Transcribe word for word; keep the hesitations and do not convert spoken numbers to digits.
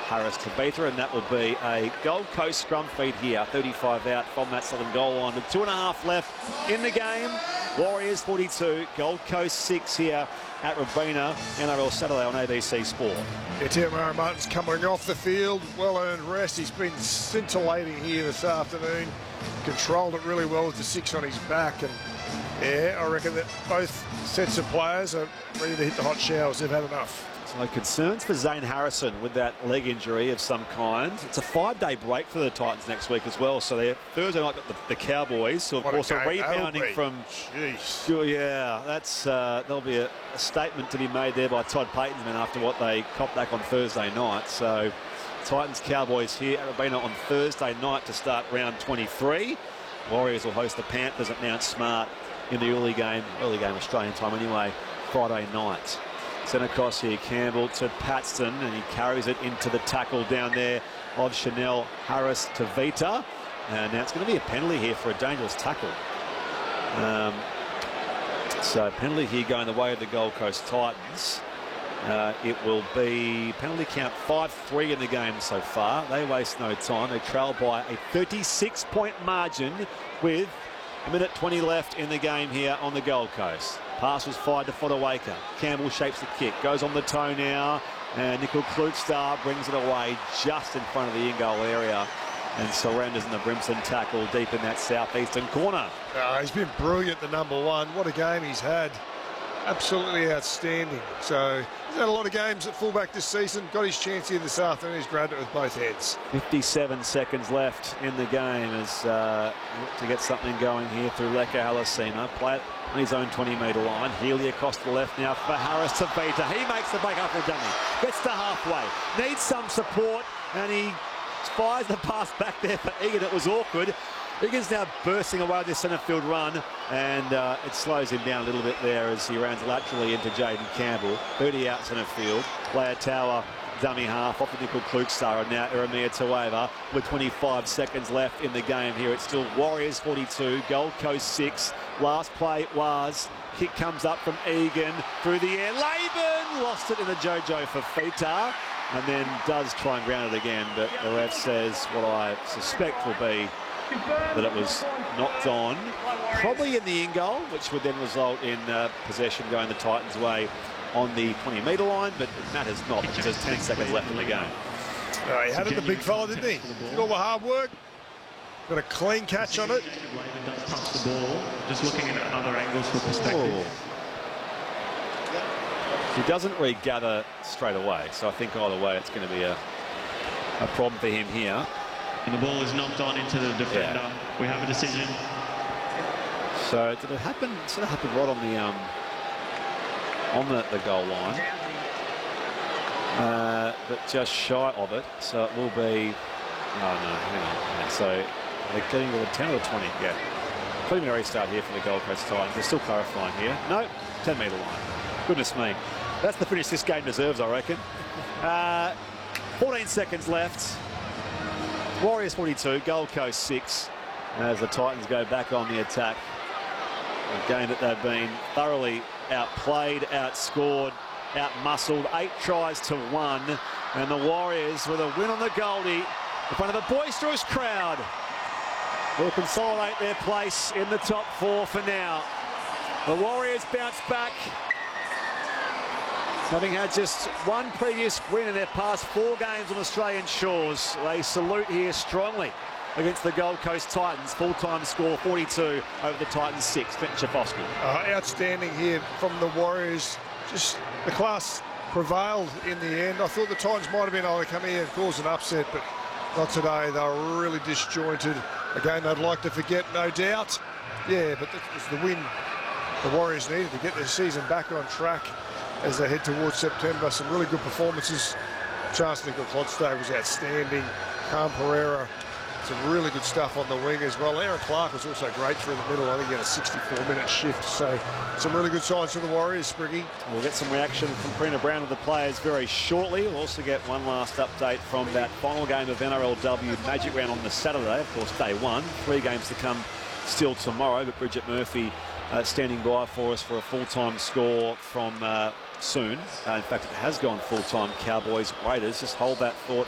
Harris to Tavita, and that will be a Gold Coast scrum feed here. thirty-five out from that southern goal line with two and a half left in the game. Warriors forty-two, Gold Coast six here at Robina, N R L Saturday on A B C Sport. Yeah, Te Mara Martin's coming off the field, well-earned rest. He's been scintillating here this afternoon. Controlled it really well with the six on his back, and yeah, I reckon that both sets of players are ready to hit the hot showers. They've had enough. So concerns for Zane Harrison with that leg injury of some kind. It's a five-day break for the Titans next week as well. So they're Thursday night got the, the Cowboys, who of course are rebounding from. Jeez. Yeah, that's uh, there'll be a, a statement to be made there by Todd Payton's men after what they copped back on Thursday night. So Titans Cowboys here at Robina on Thursday night to start round twenty-three. Warriors will host the Panthers at Mount Smart in the early game, early game Australian time anyway, Friday night. Sent across here, Campbell to Paxton, and he carries it into the tackle down there of Chanel Harris to Vita. And now it's going to be a penalty here for a dangerous tackle. Um, so penalty here going the way of the Gold Coast Titans. Uh, it will be penalty count five three in the game so far. They waste no time. They trail by a thirty-six point margin with a minute twenty left in the game here on the Gold Coast. Pass was fired to Fodawaker. Campbell shapes the kick, goes on the toe now, and Nickel Klutstar brings it away just in front of the in-goal area, and surrenders in the Brimson tackle deep in that southeastern corner. Oh, he's been brilliant, the number one. What a game he's had. Absolutely outstanding. So he's had a lot of games at fullback this season. Got his chance here this afternoon. He's grabbed it with both heads. fifty-seven seconds left in the game as uh, to get something going here through Leka Halasina. Play it on his own twenty metre line. Healy across the left now for Harris to Vita. He makes the break up for dummy. Gets to halfway. Needs some support, and he fires the pass back there for Egan. It was awkward. Egan's now bursting away this centre field run, and uh, it slows him down a little bit there as he runs laterally into Jaden Campbell. thirty out centre field. Player Tower, dummy half off the Nickel Klukstar, and now Eremia Tueva with twenty-five seconds left in the game here. It's still Warriors forty-two, Gold Coast six. Last play was, kick comes up from Egan through the air. Laban lost it in the Jojo for Fita, and then does try and ground it again, but the ref says what I suspect will be that it was knocked on, probably in the in goal, which would then result in uh, possession going the Titans' way on the twenty metre line, but it matters not because there's ten seconds left in the game. Oh, he had it, the big fella, didn't he? Did all the hard work. Got a clean catch on it. The ball, just looking at other angles for perspective. He doesn't regather straight away, so I think either way it's going to be a, a problem for him here. And the ball is knocked on into the defender. Yeah. We have a decision. So did it happen? Sort of happened right on the um on the, the goal line, uh, but just shy of it. So it will be. Oh no, hang on. Yeah, so they're getting to the ten or the twenty. Yeah, preliminary start here for the Gold Coast Titans. They're still clarifying here. No, ten metre line. Goodness me, that's the finish this game deserves, I reckon. Uh, fourteen seconds left. Warriors forty-two, Gold Coast six, as the Titans go back on the attack. A game that they've been thoroughly outplayed, outscored, outmuscled, eight tries to one, and the Warriors with a win on the Goldie in front of a boisterous crowd will consolidate their place in the top four for now. The Warriors bounce back, having had just one previous win in their past four games on Australian shores. They salute here strongly against the Gold Coast Titans. Full-time score forty-two over the Titans six. Quentin Schifosky. Uh, outstanding here from the Warriors. Just the class prevailed in the end. I thought the Titans might have been able to come here and cause an upset, but not today. They were really disjointed. A game they'd like to forget, no doubt. Yeah, but that was the win the Warriors needed to get their season back on track as they head towards September. Some really good performances. Chance Nickel Klutstar was outstanding. Cam Pereira, some really good stuff on the wing as well. Aaron Clark was also great through the middle. I think he had a sixty-four minute shift. So some really good signs for the Warriors, Spriggy. We'll get some reaction from Karina Brown and the players very shortly. We'll also get one last update from that final game of N R L W Magic Round on the Saturday. Of course, day one. Three games to come still tomorrow, but Bridget Murphy uh, standing by for us for a full-time score from uh, soon. Uh, in fact, it has gone full-time. Cowboys, Raiders. Just hold that thought